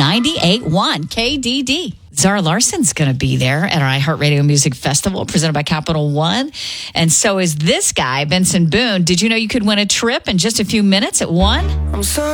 98.1 KDD. Zara Larson's going to be there at our iHeartRadio Music Festival presented by Capital One. And so is this guy, Benson Boone. Did you know you could win a trip in just a few minutes at 1?